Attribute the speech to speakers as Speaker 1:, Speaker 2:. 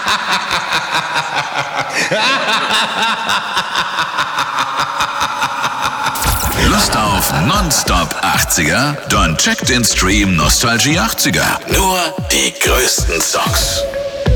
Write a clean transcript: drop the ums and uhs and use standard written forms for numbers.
Speaker 1: Lust auf Nonstop 80er? Dann checkt den Stream Nostalgie 80er. Nur die größten Songs.